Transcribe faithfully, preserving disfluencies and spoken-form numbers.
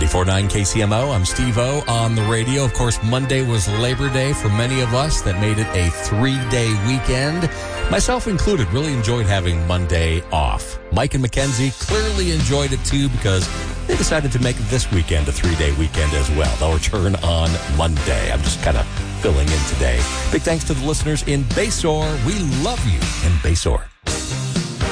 ninety-four point nine K C M O, I'm Steve-O on the radio. Of course, Monday was Labor Day for many of us. That made it a three-day weekend. Myself included, really enjoyed having Monday off. Mike and Mackenzie clearly enjoyed it too because they decided to make this weekend a three-day weekend as well. They'll return on Monday. I'm just kind of filling in today. Big thanks to the listeners in Basore. We love you in Basore.